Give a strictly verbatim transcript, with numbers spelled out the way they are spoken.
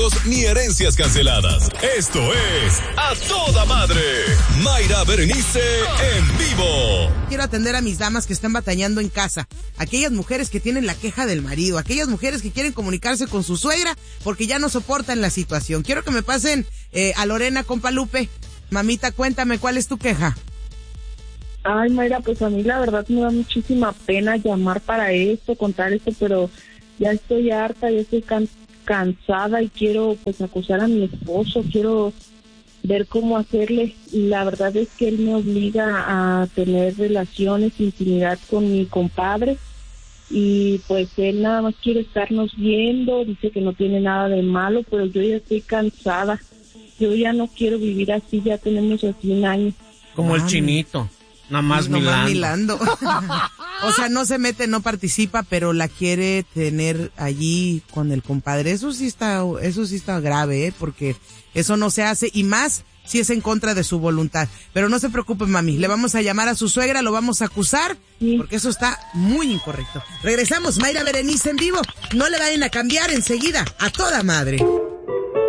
Ni herencias canceladas. Esto es A Toda Madre. Mayra Berenice en vivo. Quiero atender a mis damas que están batallando en casa. Aquellas mujeres que tienen la queja del marido. Aquellas mujeres que quieren comunicarse con su suegra porque ya no soportan la situación. Quiero que me pasen eh, a Lorena Compalupe. Mamita, cuéntame, ¿cuál es tu queja? Ay, Mayra, pues a mí la verdad me da muchísima pena llamar para esto, contar esto, pero ya estoy harta, ya estoy cansada. cansada y quiero pues acusar a mi esposo, quiero ver cómo hacerle. La verdad es que él me obliga a tener relaciones, intimidad con mi compadre y pues él nada más quiere estarnos viendo, dice que no tiene nada de malo, pero yo ya estoy cansada, yo ya no quiero vivir así, ya tenemos así un año. Como el chinito, nada más no milando. Más milando. O sea, no se mete, no participa, pero la quiere tener allí con el compadre. Eso sí está, eso sí está grave, ¿eh? Porque eso no se hace, y más si es en contra de su voluntad. Pero no se preocupe, mami, le vamos a llamar a su suegra, lo vamos a acusar, sí, porque eso está muy incorrecto. Regresamos, Mayra Berenice en vivo. No le vayan a cambiar enseguida, A Toda Madre.